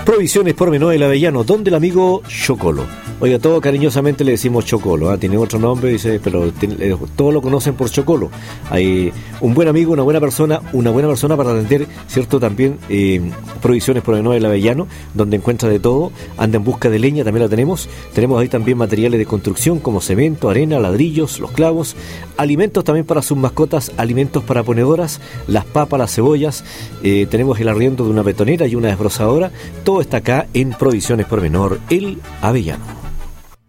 Provisiones Pormenor del Avellano, donde el amigo Chocolo. Oiga, todo cariñosamente le decimos Chocolo, ¿eh? Tiene otro nombre, dice, pero todos lo conocen por Chocolo. Hay un buen amigo, una buena persona para atender, ¿cierto? También Provisiones Pormenor del Avellano, donde encuentra de todo. Anda en busca de leña, también la tenemos. Tenemos ahí también materiales de construcción como cemento, arena, ladrillos, los clavos, alimentos también para sus mascotas, alimentos para ponedoras, las papas, las cebollas. Tenemos el arriendo de una betonera y una desbrozadora. Todo está acá en Provisiones Pormenor, el Avellano.